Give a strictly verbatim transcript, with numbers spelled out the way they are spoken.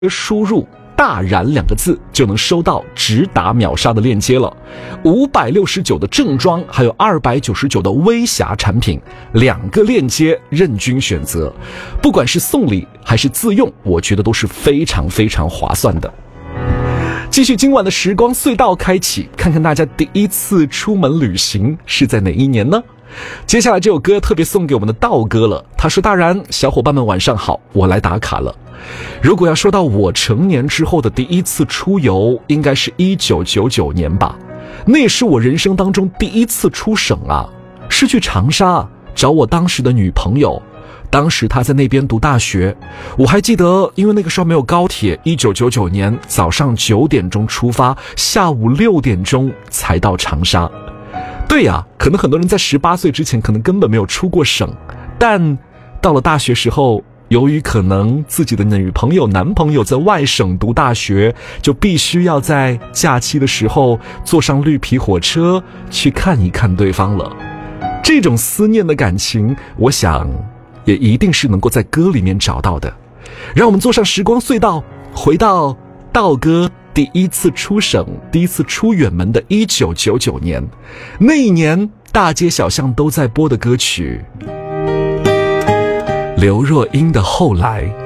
输入大然两个字就能收到直达秒杀的链接了，五百六十九的正装，还有二百九十九的微瑕产品，两个链接任君选择，不管是送礼还是自用，我觉得都是非常非常划算的。继续今晚的时光隧道开启，看看大家第一次出门旅行是在哪一年呢？接下来这首歌特别送给我们的道哥了，他说：大然，小伙伴们晚上好，我来打卡了。如果要说到我成年之后的第一次出游，应该是一九九九年吧，那也是我人生当中第一次出省啊，是去长沙找我当时的女朋友，当时她在那边读大学，我还记得，因为那个时候没有高铁，一九九九年早上九点钟出发，下午六点钟才到长沙。对呀，可能很多人在十八岁之前可能根本没有出过省，但到了大学时候，由于可能自己的女朋友男朋友在外省读大学，就必须要在假期的时候坐上绿皮火车去看一看对方了。这种思念的感情，我想也一定是能够在歌里面找到的。让我们坐上时光隧道，回到道哥第一次出省，第一次出远门的一九九九年，那一年大街小巷都在播的歌曲，刘若英的《后来》。